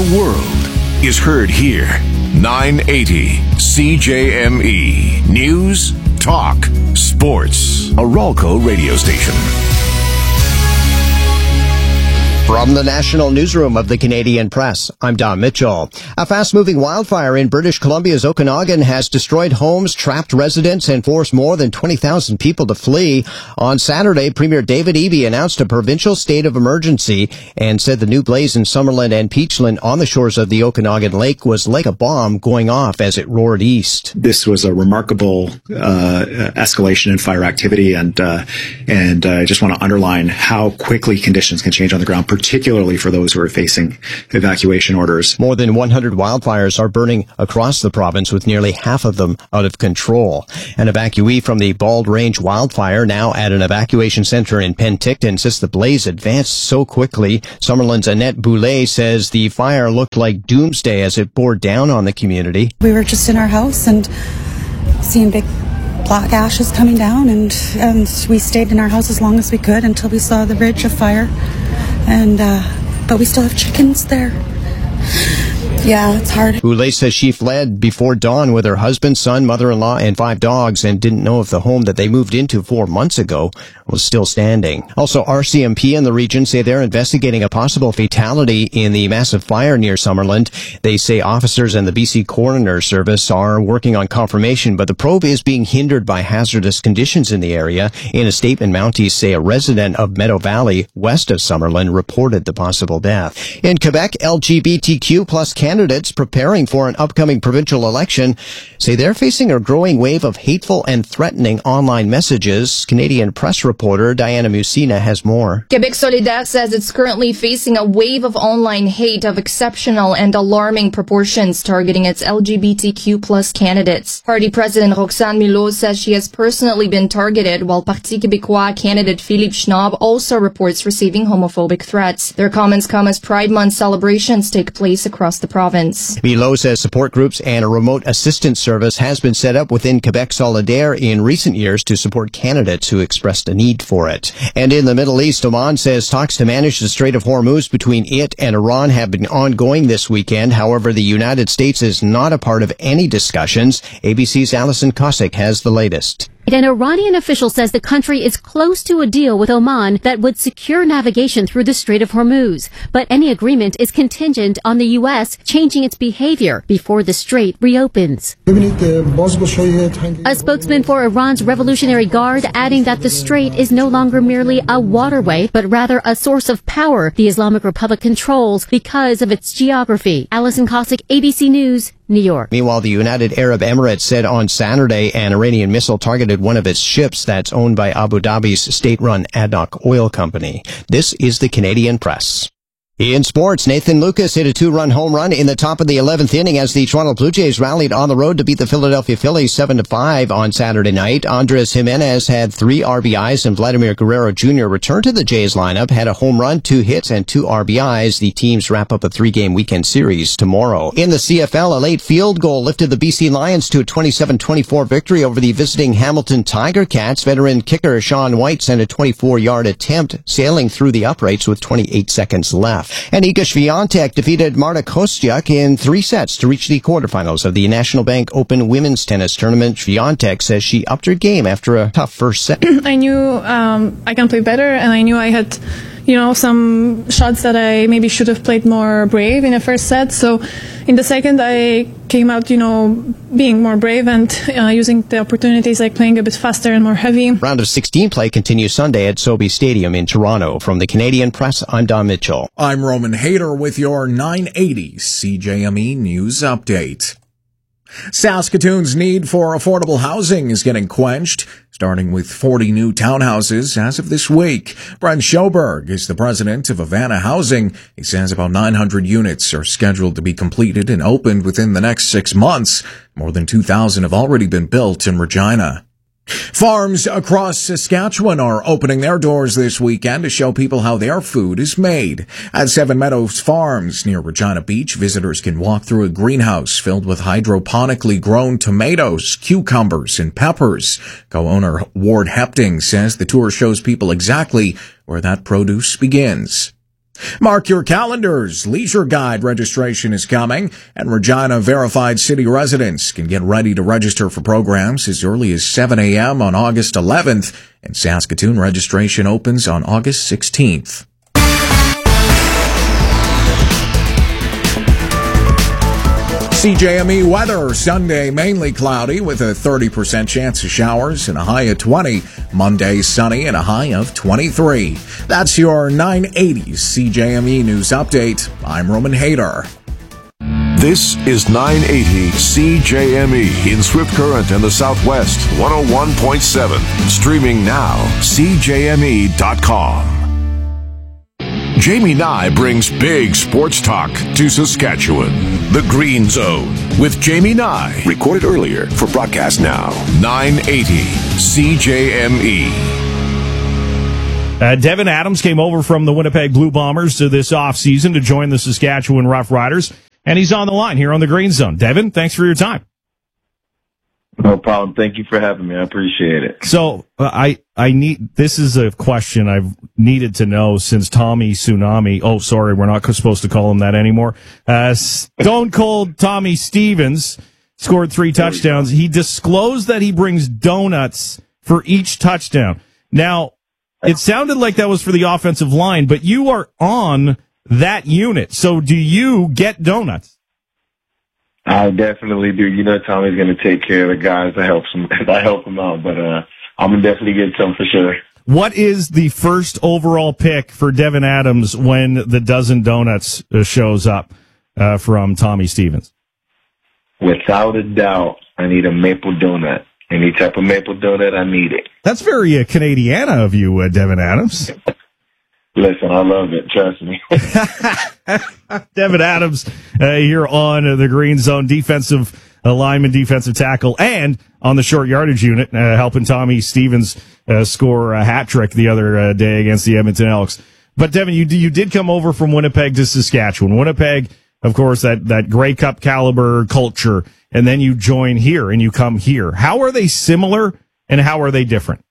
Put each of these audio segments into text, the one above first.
world is heard here. 980 CJME. News, talk, sports. A Ralco radio station. From the National Newsroom of the Canadian Press, I'm Don Mitchell. A fast-moving wildfire in British Columbia's Okanagan has destroyed homes, trapped residents, and forced more than 20,000 people to flee. On Saturday, Premier David Eby announced a provincial state of emergency and said the new blaze in Summerland and Peachland on the shores of the Okanagan Lake was like a bomb going off as it roared east. This was a remarkable escalation in fire activity, and I just want to underline how quickly conditions can change on the ground, particularly for those who are facing evacuation orders. More than 100 wildfires are burning across the province, with nearly half of them out of control. An evacuee from the Bald Range wildfire, now at an evacuation center in Penticton, says the blaze advanced so quickly. Summerland's Annette Boulay says the fire looked like doomsday as it bore down on the community. We were just in our house and seeing big black ashes coming down, and we stayed in our house as long as we could until we saw the ridge of fire. But we still have chickens there. Yeah, it's hard. Boulay says she fled before dawn with her husband, son, mother-in-law, and 5 dogs, and didn't know if the home that they moved into 4 months ago was still standing. Also, RCMP in the region say they're investigating a possible fatality in the massive fire near Summerland. They say officers and the BC Coroner Service are working on confirmation, but the probe is being hindered by hazardous conditions in the area. In a statement, Mounties say a resident of Meadow Valley, west of Summerland, reported the possible death. In Quebec, LGBTQ plus candidates preparing for an upcoming provincial election say they're facing a growing wave of hateful and threatening online messages. Canadian Press reporter Diana Musina has more. Quebec Solidaire says it's currently facing a wave of online hate of exceptional and alarming proportions targeting its LGBTQ plus candidates. Party President Roxane Milot says she has personally been targeted, while Parti Québécois candidate Philippe Schnob also reports receiving homophobic threats. Their comments come as Pride Month celebrations take place across the province. Milot says support groups and a remote assistance service has been set up within Quebec Solidaire in recent years to support candidates who expressed a need for it. And in the Middle East, Oman says talks to manage the Strait of Hormuz between it and Iran have been ongoing this weekend. However, the United States is not a part of any discussions. ABC's Alison Cossack has the latest. An Iranian official says the country is close to a deal with Oman that would secure navigation through the Strait of Hormuz. But any agreement is contingent on the U.S. changing its behavior before the strait reopens. A spokesman for Iran's Revolutionary Guard adding that the strait is no longer merely a waterway, but rather a source of power the Islamic Republic controls because of its geography. Alison Cossack, ABC News, New York. Meanwhile, the United Arab Emirates said on Saturday an Iranian missile targeted one of its ships that's owned by Abu Dhabi's state-run ADNOC oil company. This is the Canadian Press. In sports, Nathan Lucas hit a 2-run home run in the top of the 11th inning as the Toronto Blue Jays rallied on the road to beat the Philadelphia Phillies 7-5 on Saturday night. Andres Jimenez had 3 RBIs and Vladimir Guerrero Jr. returned to the Jays lineup, had a home run, 2 hits, and 2 RBIs. The teams wrap up a 3-game weekend series tomorrow. In the CFL, a late field goal lifted the BC Lions to a 27-24 victory over the visiting Hamilton Tiger Cats. Veteran kicker Sean White sent a 24-yard attempt, sailing through the uprights with 28 seconds left. And Iga Swiatek defeated Marta Kostyuk in 3 sets to reach the quarterfinals of the National Bank Open Women's Tennis Tournament. Swiatek says she upped her game after a tough first set. I knew I can play better, and I knew I had some shots that I maybe should have played more brave in the first set. So in the second, I came out, being more brave and using the opportunities, like playing a bit faster and more heavy. Round of 16 play continues Sunday at Sobeys Stadium in Toronto. From the Canadian Press, I'm Don Mitchell. I'm Roman Hayter with your 980 CJME News Update. Saskatoon's need for affordable housing is getting quenched, starting with 40 new townhouses as of this week. Brent Schoberg is the president of Havana Housing. He says about 900 units are scheduled to be completed and opened within the next 6 months. More than 2,000 have already been built in Regina. Farms across Saskatchewan are opening their doors this weekend to show people how their food is made. At Seven Meadows Farms near Regina Beach, visitors can walk through a greenhouse filled with hydroponically grown tomatoes, cucumbers, and peppers. Co-owner Ward Hepting says the tour shows people exactly where that produce begins. Mark your calendars. Leisure Guide registration is coming, and Regina verified city residents can get ready to register for programs as early as 7 a.m. on August 11th, and Saskatoon registration opens on August 16th. CJME weather. Sunday mainly cloudy with a 30% chance of showers and a high of 20. Monday sunny and a high of 23. That's your 980 CJME News Update. I'm Roman Hayter. This is 980 CJME in Swift Current and the Southwest, 101.7. Streaming now, CJME.com. Jamie Nye brings big sports talk to Saskatchewan. The Green Zone with Jamie Nye. Recorded earlier for broadcast now. 980 CJME. Devin Adams came over from the Winnipeg Blue Bombers to this offseason to join the Saskatchewan Roughriders, and he's on the line here on the Green Zone. Devin, thanks for your time. No problem. Thank you for having me. I appreciate it. So this is a question I've needed to know since Tommy Tsunami. Oh, sorry, we're not supposed to call him that anymore. Stone Cold Tommy Stevens scored 3 touchdowns. He disclosed that he brings donuts for each touchdown. Now, it sounded like that was for the offensive line, but you are on that unit. So do you get donuts? I definitely do. You know, Tommy's going to take care of the guys that help him out, but I'm going to definitely get some for sure. What is the first overall pick for Devin Adams when the dozen donuts shows up from Tommy Stevens? Without a doubt, I need a maple donut. Any type of maple donut, I need it. That's very Canadiana of you, Devin Adams. Listen, I love it. Trust me. Devin Adams here on the Green Zone, defensive lineman, defensive tackle, and on the short yardage unit, helping Tommy Stevens score a hat trick the other day against the Edmonton Elks. But Devin, you did come over from Winnipeg to Saskatchewan. Winnipeg, of course, that Grey Cup caliber culture, and then you join here and you come here. How are they similar and how are they different?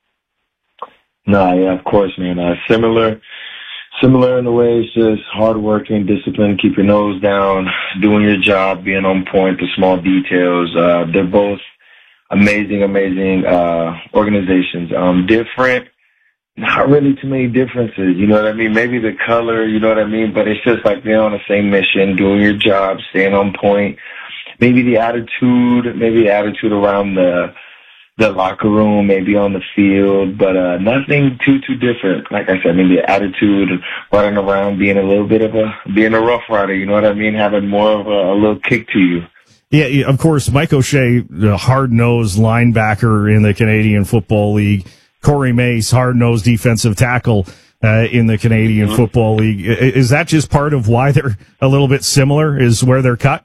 No, yeah, of course, man. Similar in the way it's just hardworking, discipline, keep your nose down, doing your job, being on point, the small details. They're both amazing organizations. Different, not really too many differences, you know what I mean? Maybe the color, you know what I mean? But it's just like they're on the same mission, doing your job, staying on point. Maybe the attitude around the locker room, maybe on the field, but nothing too different. Like I said, maybe the attitude and running around, being a rough rider, you know what I mean? Having more of a little kick to you. Yeah, of course, Mike O'Shea, the hard-nosed linebacker in the Canadian Football League. Corey Mace, hard-nosed defensive tackle in the Canadian Football League. Is that just part of why they're a little bit similar, is where they're cut?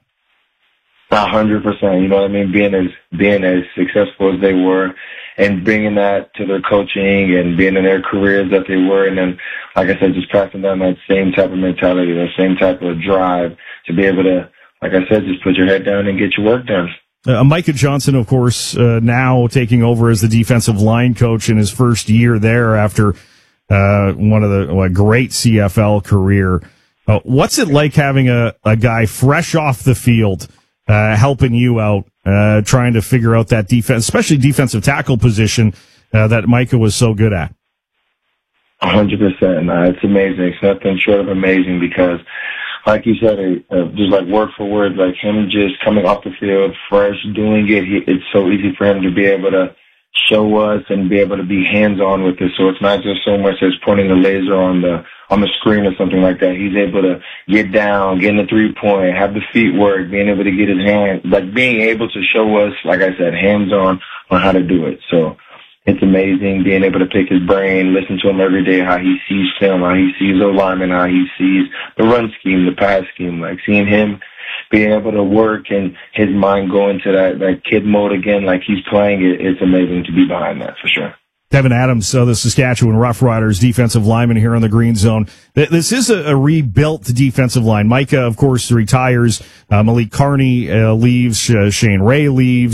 100%. You know what I mean? Being as successful as they were and bringing that to their coaching and being in their careers that they were. And then, like I said, just passing down that same type of mentality, that same type of drive to be able to, like I said, just put your head down and get your work done. Micah Johnson, of course, now taking over as the defensive line coach in his first year there after one of the great CFL career. What's it like having a guy fresh off the field helping you out, trying to figure out that defense, especially defensive tackle position that Micah was so good at? 100%. It's amazing. It's nothing short of amazing because, like you said, just like word for word, like him just coming off the field, fresh, doing it, it's so easy for him to be able to show us and be able to be hands-on with it. So it's not just so much as pointing a laser on the screen or something like that. He's able to get down, get in the 3-point, have the feet work, being able to get his hands, like being able to show us, like I said, hands-on on how to do it. So it's amazing being able to pick his brain, listen to him every day, how he sees film, how he sees the lineman, how he sees the run scheme, the pass scheme, like seeing him being able to work and his mind go into that kid mode again, like he's playing it. It's amazing to be behind that for sure. Devin Adams, the Saskatchewan Roughriders defensive lineman here on the Green Zone. This is a rebuilt defensive line. Micah, of course, retires. Malik Carney leaves. Shane Ray leaves.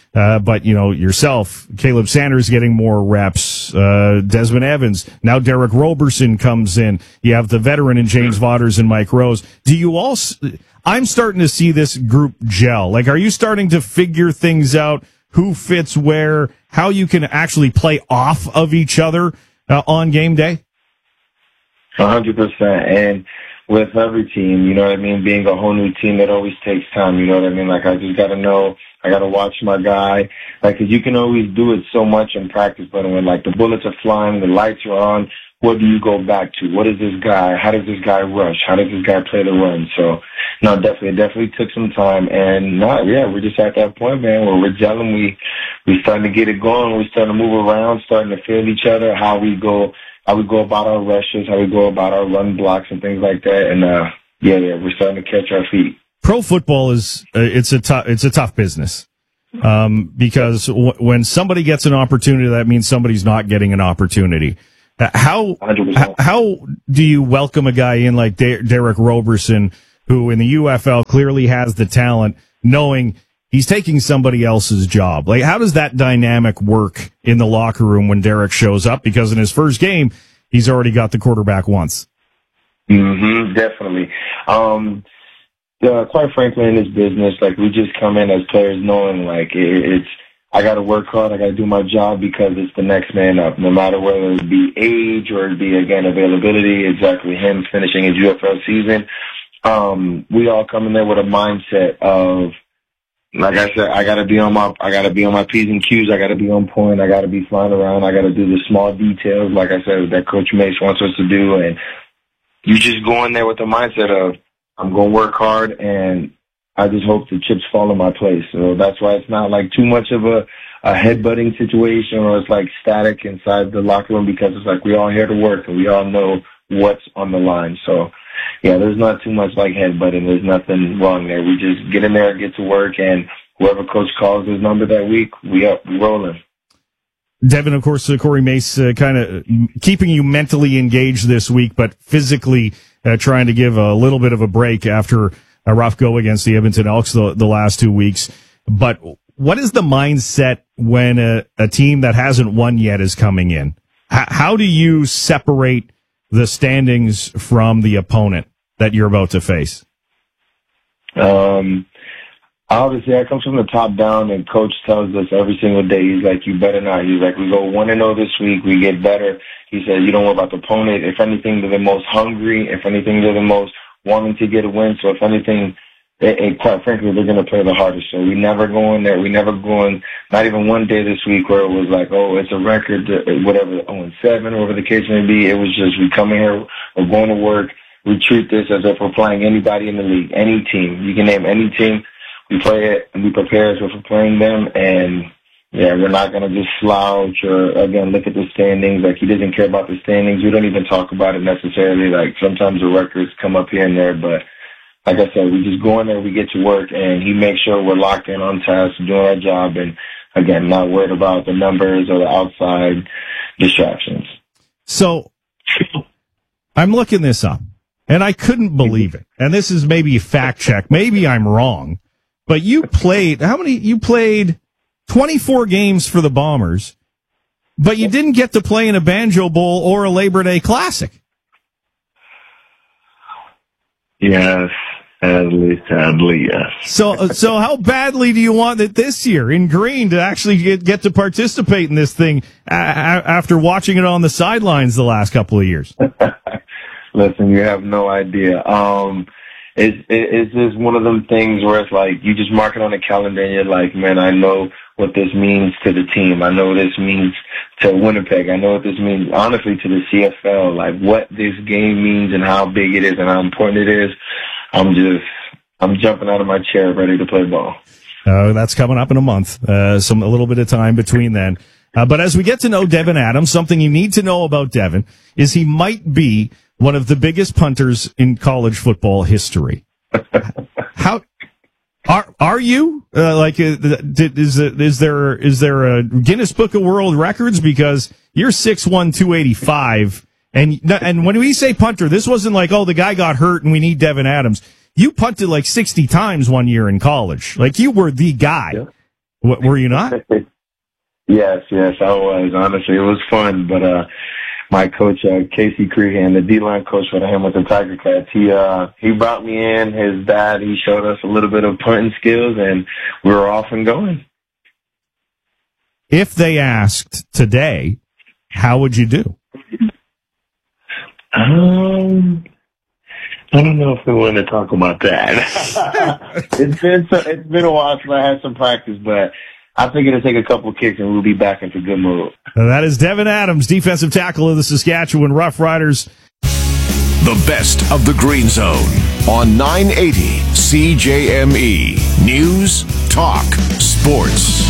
But, yourself, Caleb Sanders getting more reps, Desmond Evans, now Derek Roberson comes in. You have the veteran in James Vaughters and Mike Rose. I'm starting to see this group gel. Like, are you starting to figure things out, who fits where, how you can actually play off of each other on game day? 100%. And with every team, you know what I mean, being a whole new team, it always takes time, you know what I mean? Like, I just got to know, I got to watch my guy. Like, 'cause you can always do it so much in practice, but when, like, the bullets are flying, the lights are on, what do you go back to? What is this guy? How does this guy rush? How does this guy play the run? So, no, definitely took some time. And, we're just at that point, man, where we're gelling. We starting to get it going. We're starting to move around, starting to feel each other, how we go about our rushes, how we go about our run blocks and things like that. And, we're starting to catch our feet. Pro football is, it's a tough business. Because when somebody gets an opportunity, that means somebody's not getting an opportunity. How do you welcome a guy in like Derek Roberson, who in the UFL clearly has the talent, knowing he's taking somebody else's job? Like, how does that dynamic work in the locker room when Derek shows up? Because in his first game, he's already got the quarterback once. Definitely. Quite frankly, in this business, like, we just come in as players knowing, like, I got to work hard. I got to do my job because it's the next man up, no matter whether it be age or it be, again, availability, exactly him finishing his UFL season. We all come in there with a mindset of, like I said, I got to be on my P's and Q's. I got to be on point. I got to be flying around. I got to do the small details, like I said, that Coach Mace wants us to do. And you just go in there with the mindset of, I'm going to work hard, and I just hope the chips fall in my place. So that's why it's not like too much of a headbutting situation, or it's like static inside the locker room, because it's like we all here to work and we all know what's on the line. So, there's not too much like headbutting. There's nothing wrong there. We just get in there and get to work, and whoever coach calls his number that week, we rolling. Devin, of course, Corey Mace kind of keeping you mentally engaged this week, but physically trying to give a little bit of a break after a rough go against the Edmonton Elks the last 2 weeks. But what is the mindset when a team that hasn't won yet is coming in? How do you separate the standings from the opponent that you're about to face? Obviously, that comes from the top down, and Coach tells us every single day, he's like, you better not. He's like, we go 1-0 this week, we get better. He says, you don't worry about the opponent. If anything, they're the most hungry. If anything, they're the most wanting to get a win. So if anything, and quite frankly, they're going to play the hardest. So we never go in there. We never go in, not even one day this week where it was like, oh, it's a record, whatever, 0-7, whatever the case may be. It was just, we come in here, we're going to work. We treat this as if we're playing anybody in the league, any team. You can name any team. We play it and we prepare as if we're playing them. And we're not going to just slouch or, again, look at the standings. Like, he doesn't care about the standings. We don't even talk about it necessarily. Like, sometimes the records come up here and there, but like I said, we just go in there, we get to work, and he makes sure we're locked in on task, doing our job, and, again, not worried about the numbers or the outside distractions. So, I'm looking this up, and I couldn't believe it. And this is maybe a fact check. Maybe I'm wrong. But you played 24 games for the Bombers, but you didn't get to play in a Banjo Bowl or a Labor Day Classic. Yes, sadly, yes. So how badly do you want it this year in green to actually get to participate in this thing after watching it on the sidelines the last couple of years? Listen, you have no idea. It's just one of them things where it's like you just mark it on the calendar and you're like, man, I know what this means to the team. I know what this means to Winnipeg. I know what this means, honestly, to the CFL. Like, what this game means and how big it is and how important it is. I'm jumping out of my chair ready to play ball. That's coming up in a month. A little bit of time between then. But as we get to know Devin Adams, something you need to know about Devin is he might be one of the biggest punters in college football history. How are you? Is there a Guinness Book of World Records? Because you're 6'1", 285, and when we say punter, this wasn't like, oh, the guy got hurt and we need Devin Adams. You punted like 60 times one year in college. Like, you were the guy. What, were you not? Yes, I was. Honestly, it was fun. But my coach, Casey Crehan, the D-line coach for the Hamilton Tiger Cats, he brought me in. His dad, he showed us a little bit of punting skills, and we were off and going. If they asked today, how would you do? I don't know if we want to talk about that. It's been a while since I had some practice, but I think it'll take a couple kicks and we'll be back into good mood. That is Devin Adams, defensive tackle of the Saskatchewan Roughriders. The best of the Green Zone on 980 CJME. News, talk, sports.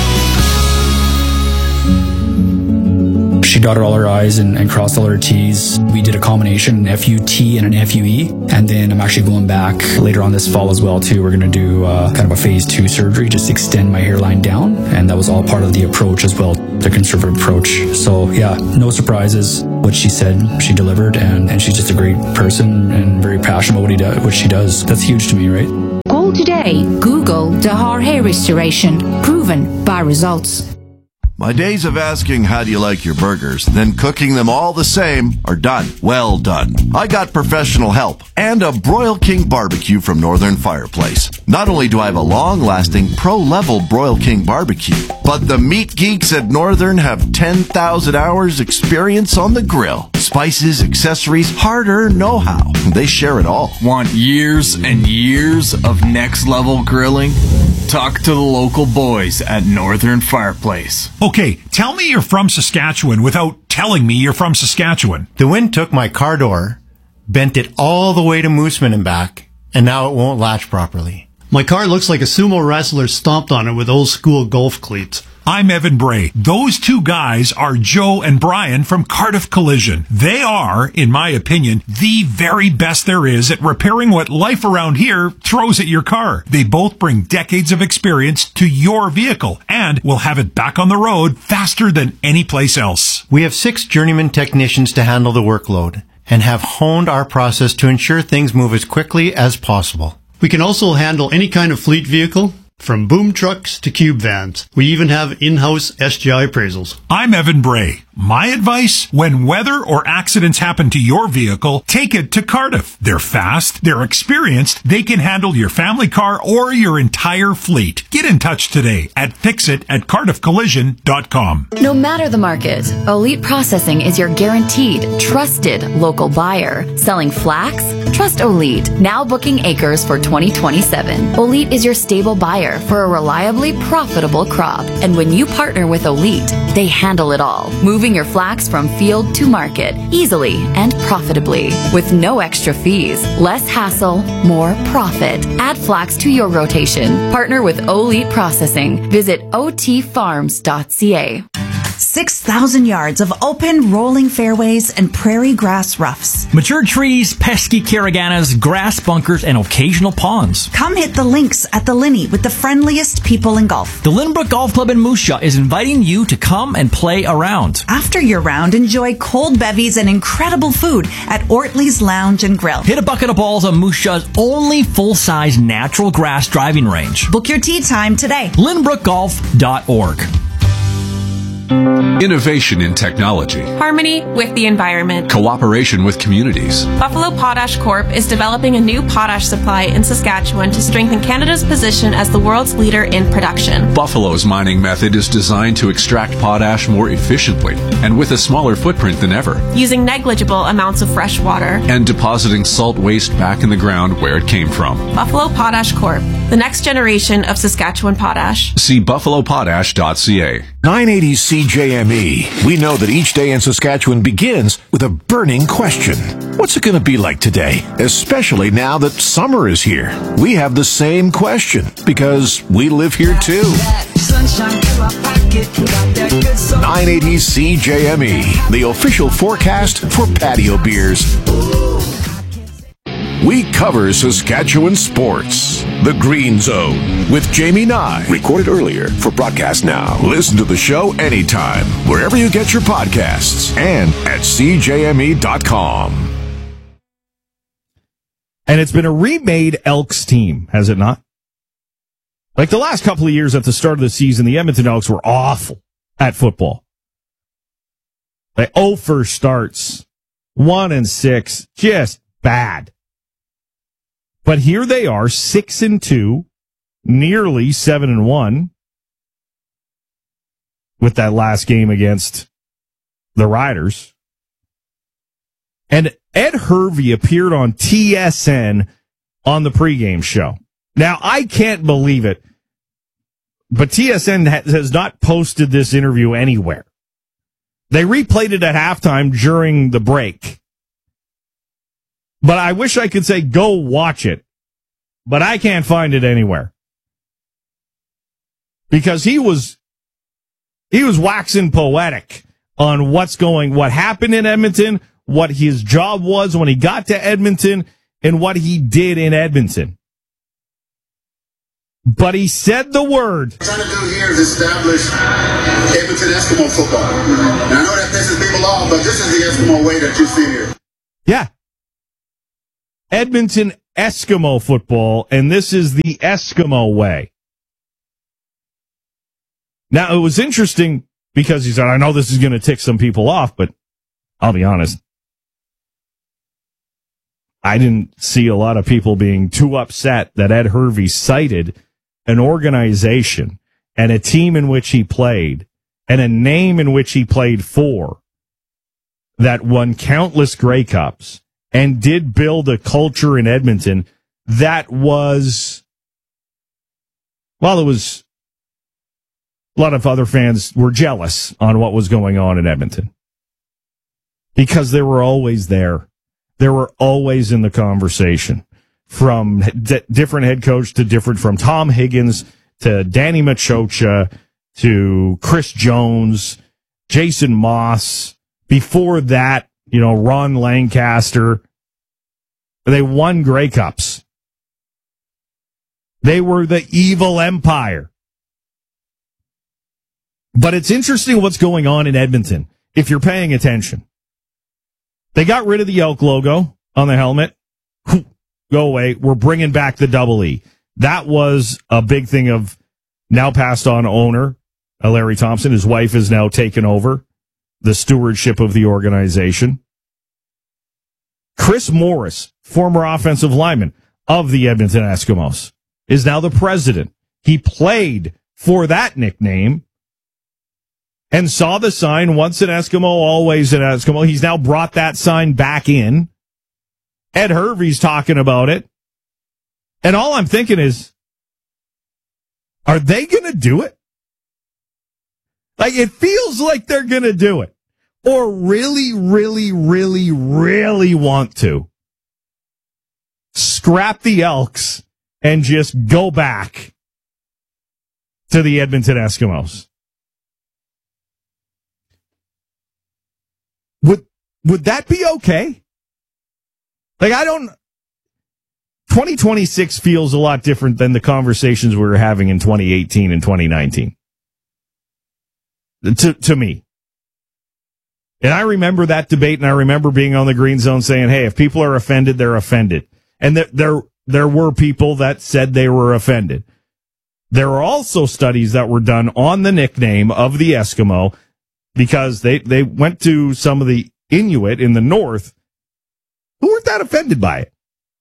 She dotted all her I's and crossed all her T's. We did a combination, an FUT and an FUE. And then I'm actually going back later on this fall as well, too. We're going to do kind of a phase 2 surgery, just extend my hairline down. And that was all part of the approach as well, the conservative approach. So, yeah, no surprises. What she said, she delivered. And she's just a great person and very passionate about what she does. That's huge to me, right? Call today. Google Dahar Hair Restoration. Proven by results. My days of asking how do you like your burgers, then cooking them all the same are done. Well done. I got professional help and a Broil King barbecue from Northern Fireplace. Not only do I have a long-lasting pro-level Broil King barbecue, but the meat geeks at Northern have 10,000 hours experience on the grill. Spices, accessories, hard-earned know-how. They share it all. Want years and years of next-level grilling? Talk to the local boys at Northern Fireplace. Okay, tell me you're from Saskatchewan without telling me you're from Saskatchewan. The wind took my car door, bent it all the way to Mooseman and back, and now it won't latch properly. My car looks like a sumo wrestler stomped on it with old school golf cleats. I'm Evan Bray. Those two guys are Joe and Brian from Cardiff Collision. They are, in my opinion, the very best there is at repairing what life around here throws at your car. They both bring decades of experience to your vehicle and will have it back on the road faster than any place else. We have 6 journeyman technicians to handle the workload and have honed our process to ensure things move as quickly as possible. We can also handle any kind of fleet vehicle, from boom trucks to cube vans. We even have in-house SGI appraisals. I'm Evan Bray. My advice, when weather or accidents happen to your vehicle, take it to Cardiff. They're fast, they're experienced, they can handle your family car or your entire fleet. Get in touch today at fixit@cardiffcollision.com. No matter the market, Elite Processing is your guaranteed, trusted local buyer. Selling flax? Trust Elite. Now booking acres for 2027. Elite is your stable buyer for a reliably profitable crop. And when you partner with Elite, they handle it all. Moving your flax from field to market easily and profitably with no extra fees, less hassle, more profit. Add flax to your rotation. Partner with Elite Processing. Visit otfarms.ca. 6,000 yards of open, rolling fairways and prairie grass roughs. Mature trees, pesky caraganas, grass bunkers, and occasional ponds. Come hit the links at the Linney with the friendliest people in golf. The Lynbrook Golf Club in Moose Jaw is inviting you to come and play around. After your round, enjoy cold bevies and incredible food at Ortley's Lounge and Grill. Hit a bucket of balls on Moose Jaw's only full-size natural grass driving range. Book your tee time today. LynbrookGolf.org. Innovation in technology. Harmony with the environment. Cooperation with communities. Buffalo Potash Corp is developing a new potash supply in Saskatchewan to strengthen Canada's position as the world's leader in production. Buffalo's mining method is designed to extract potash more efficiently and with a smaller footprint than ever. Using negligible amounts of fresh water. And depositing salt waste back in the ground where it came from. Buffalo Potash Corp. The next generation of Saskatchewan potash. See buffalopotash.ca. 980 CJME. We know that each day in Saskatchewan begins with a burning question. What's it going to be like today? Especially now that summer is here. We have the same question because we live here too. 980 CJME, the official forecast for patio beers. We cover Saskatchewan sports. The Green Zone with Jamie Nye. Recorded earlier for broadcast now. Listen to the show anytime, wherever you get your podcasts, and at CJME.com. And it's been a remade Elks team, has it not? Like the last couple of years at the start of the season, the Edmonton Elks were awful at football. They 0 for starts, 1-6, just bad. But here they are, 6-2, nearly 7-1, with that last game against the Riders. And Ed Hervey appeared on TSN on the pregame show. Now, I can't believe it, but TSN has not posted this interview anywhere. They replayed it at halftime during the break. But I wish I could say go watch it, but I can't find it anywhere. Because he was waxing poetic on what happened in Edmonton, what his job was when he got to Edmonton, and what he did in Edmonton. But he said the word. What we're trying to do here is establish Edmonton Eskimo football. And I know that pisses people off, but this is the Eskimo way that you see here. Yeah. Edmonton Eskimo football, and this is the Eskimo way. Now, it was interesting because he said, I know this is going to tick some people off, but I'll be honest. I didn't see a lot of people being too upset that Ed Hervey cited an organization and a team in which he played and a name in which he played for that won countless Grey Cups and did build a culture in Edmonton that was, well, it was a lot of other fans were jealous on what was going on in Edmonton because they were always there. They were always in the conversation. From different head coach to different, from Tom Higgins to Danny Machocha to Chris Jones, Jason Moss. Before that, Ron Lancaster. They won Grey Cups. They were the evil empire. But it's interesting what's going on in Edmonton, if you're paying attention. They got rid of the Elk logo on the helmet. Go away. We're bringing back the double E. That was a big thing of now passed on owner, Larry Thompson. His wife has now taken over the stewardship of the organization. Chris Morris, former offensive lineman of the Edmonton Eskimos, is now the president. He played for that nickname and saw the sign, once an Eskimo, always an Eskimo. He's now brought that sign back in. Ed Hervey's talking about it. And all I'm thinking is, are they going to do it? Like, it feels like they're going to do it. Or really, really, really, really want to. Scrap the Elks and just go back to the Edmonton Eskimos. Would that be okay? Like, 2026 feels a lot different than the conversations we were having in 2018 and 2019. To me. And I remember that debate, and I remember being on the Green Zone saying, hey, if people are offended, they're offended. And there were people that said they were offended. There were also studies that were done on the nickname of the Eskimo because they went to some of the Inuit in the north who weren't that offended by it.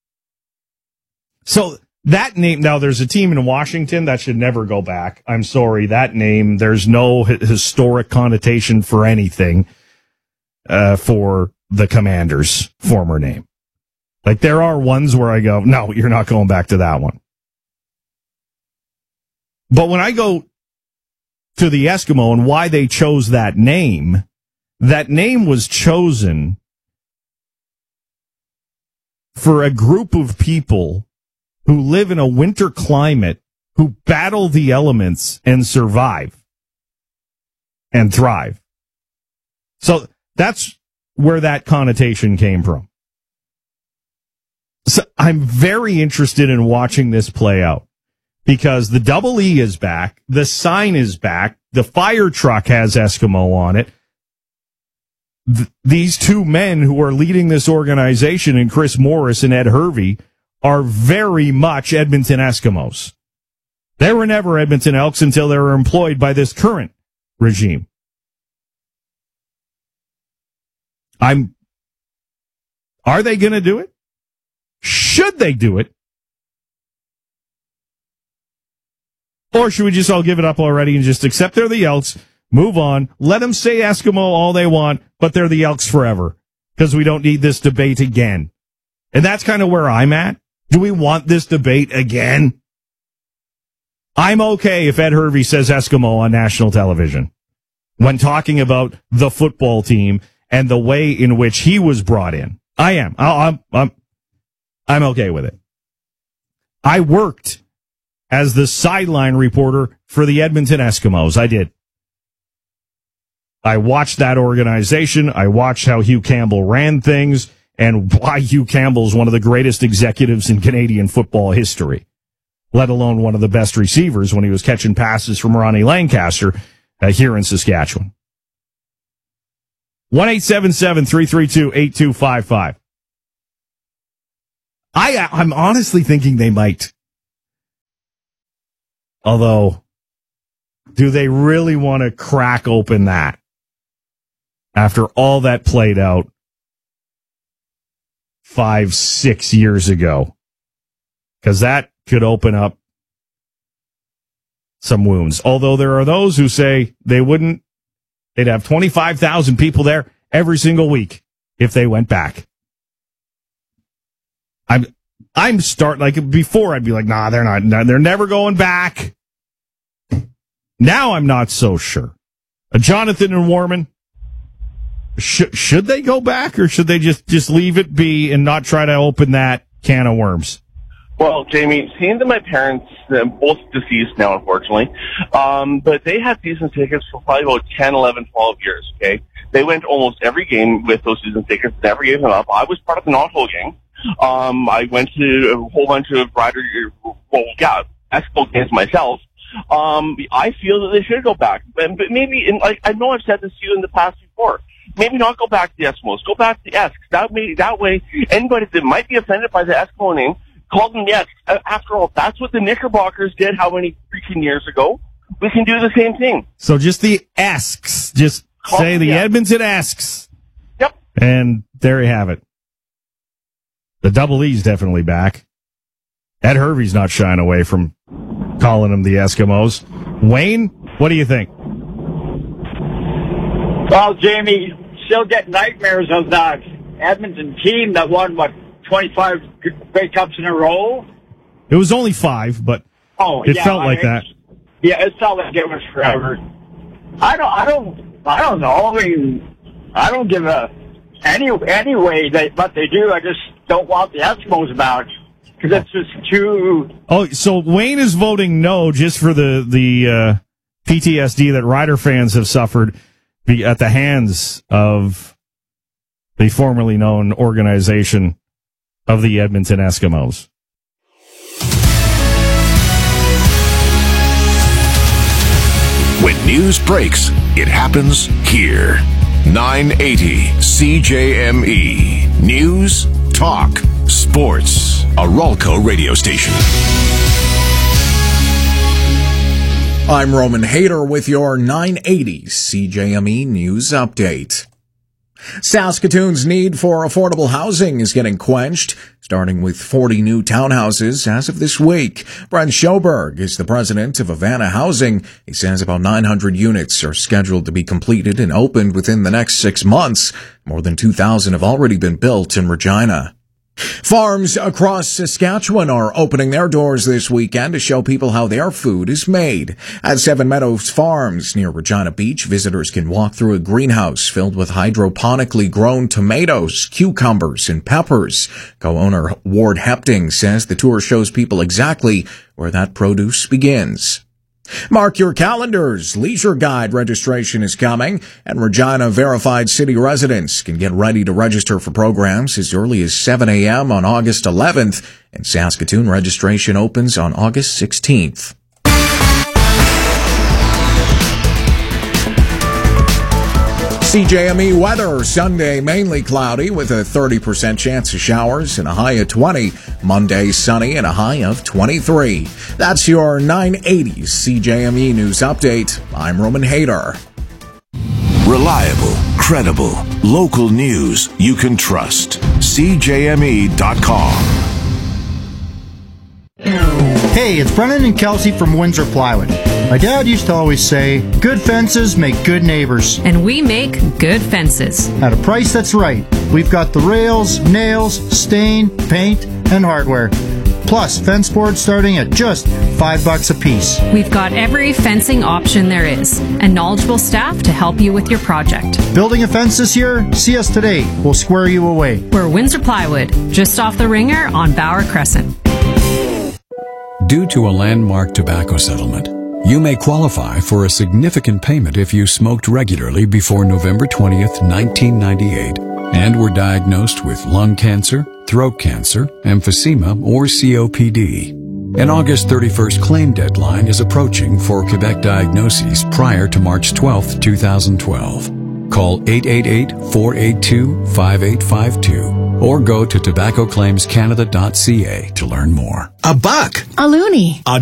So that name, now there's a team in Washington that should never go back. I'm sorry, that name, there's no historic connotation for anything for the Commanders' former name. Like, there are ones where I go, no, you're not going back to that one. But when I go to the Eskimo and why they chose that name was chosen for a group of people who live in a winter climate, who battle the elements and survive and thrive. So that's where that connotation came from. So I'm very interested in watching this play out because the double E is back. The sign is back. The fire truck has Eskimo on it. These two men who are leading this organization, and Chris Morris and Ed Hervey, are very much Edmonton Eskimos. They were never Edmonton Elks until they were employed by this current regime. Are they going to do it? Should they do it? Or should we just all give it up already and just accept they're the Elks, move on, let them say Eskimo all they want, but they're the Elks forever because we don't need this debate again. And that's kind of where I'm at. Do we want this debate again? I'm okay if Ed Hervey says Eskimo on national television when talking about the football team and the way in which he was brought in. I am. I'm okay with it. I worked as the sideline reporter for the Edmonton Eskimos. I did. I watched that organization. I watched how Hugh Campbell ran things and why Hugh Campbell's one of the greatest executives in Canadian football history, let alone one of the best receivers when he was catching passes from Ronnie Lancaster here in Saskatchewan. 1-877-332-8255. I'm honestly thinking they might. Although, do they really want to crack open that after all that played out 5-6 years ago? Because that could open up some wounds. Although there are those who say they wouldn't. They'd have 25,000 people there every single week if they went back. I'm starting, like before I'd be like, nah, they're not, they're never going back. Now I'm not so sure. Jonathan and Warman, should they go back or should they just leave it be and not try to open that can of worms? Well, Jamie, seeing that my parents, they're both deceased now, unfortunately, but they had season tickets for probably about 10, 11, 12 years, okay? They went almost every game with those season tickets, never gave them up. I was part of the Knoxville gang. I went to a whole bunch of Expo games myself. I feel that they should go back. But maybe, I know I've said this to you in the past before, maybe not go back to the Eskimos, go back to the Esks. That way, anybody that might be offended by the Eskimo name, call them the Esks. After all, that's what the Knickerbockers did how many freaking years ago? We can do the same thing. So just the Esks. Just say the Edmonton Esks. Yep. And there you have it. The double E's definitely back. Ed Hervey's not shying away from calling them the Eskimos. Wayne, what do you think? Well, Jamie, still get nightmares of that Edmonton team that won, 25 Grey Cups in a row? It was only 5, but it felt like that. Yeah, it felt like it was forever. I don't know. I mean, I don't give any way what they do. I just don't want the Eskimos back because it's just too. Oh, so Wayne is voting no just for the PTSD that Rider fans have suffered at the hands of the formerly known organization of the Edmonton Eskimos. When news breaks, it happens here. 980 CJME. News, talk, sports. A Ralco radio station. I'm Roman Hader with your 980 CJME News Update. Saskatoon's need for affordable housing is getting quenched, starting with 40 new townhouses as of this week. Brent Schoberg is the president of Havana Housing. He says about 900 units are scheduled to be completed and opened within the next 6 months. More than 2,000 have already been built in Regina. Farms across Saskatchewan are opening their doors this weekend to show people how their food is made. At Seven Meadows Farms near Regina Beach, visitors can walk through a greenhouse filled with hydroponically grown tomatoes, cucumbers, and peppers. Co-owner Ward Hepting says the tour shows people exactly where that produce begins. Mark your calendars. Leisure Guide registration is coming, and Regina verified city residents can get ready to register for programs as early as 7 a.m. on August 11th, and Saskatoon registration opens on August 16th. CJME weather, Sunday mainly cloudy with a 30% chance of showers and a high of 20. Monday sunny and a high of 23. That's your 980 CJME News Update. I'm Roman Hader. Reliable, credible, local news you can trust. CJME.com. Hey, it's Brennan and Kelsey from Windsor Plywood. My dad used to always say, good fences make good neighbors. And we make good fences. At a price that's right. We've got the rails, nails, stain, paint, and hardware. Plus, fence boards starting at just $5 a piece. We've got every fencing option there is, and knowledgeable staff to help you with your project. Building a fence this year? See us today. We'll square you away. We're Windsor Plywood, just off the Ringer on Bauer Crescent. Due to a landmark tobacco settlement, you may qualify for a significant payment if you smoked regularly before November 20th, 1998, and were diagnosed with lung cancer, throat cancer, emphysema, or COPD. An August 31st claim deadline is approaching for Quebec diagnoses prior to March 12th, 2012. Call 888-482-5852 or go to tobaccoclaimscanada.ca to learn more. $1. A loonie.